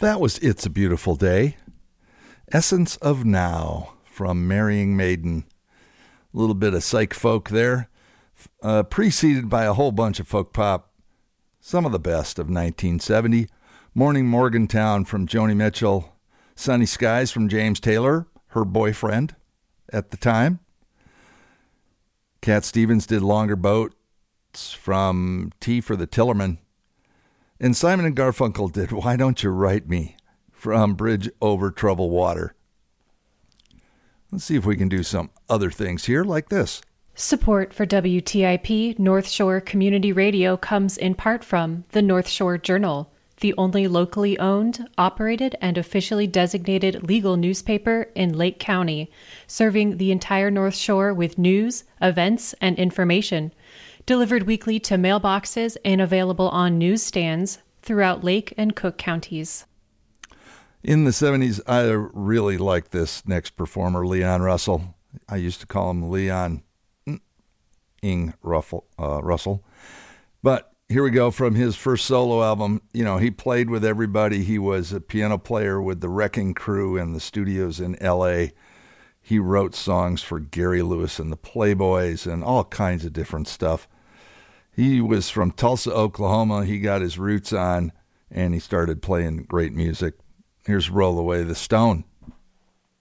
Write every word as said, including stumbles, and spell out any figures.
That was It's a Beautiful Day. Essence of Now from Marrying Maiden. A little bit of psych folk there, uh, preceded by a whole bunch of folk pop, some of the best of nineteen seventy. Morning Morgantown from Joni Mitchell. Sunny Skies from James Taylor, her boyfriend at the time. Cat Stevens did Longer Boats from Tea for the Tillerman. And Simon and Garfunkel did Why Don't You Write Me from Bridge Over Troubled Water. Let's see if we can do some other things here like this. Support for W T I P North Shore Community Radio comes in part from the North Shore Journal, the only locally owned, operated, and officially designated legal newspaper in Lake County, serving the entire North Shore with news, events, and information. Delivered weekly to mailboxes and available on newsstands throughout Lake and Cook counties. In the seventies, I really liked this next performer, Leon Russell. I used to call him Leon Ing Ruffle, uh, Russell. But here we go from his first solo album. You know, he played with everybody. He was a piano player with the Wrecking Crew in the studios in L A. He wrote songs for Gary Lewis and the Playboys and all kinds of different stuff. He was from Tulsa, Oklahoma. He got his roots on, and he started playing great music. Here's Roll Away the Stone.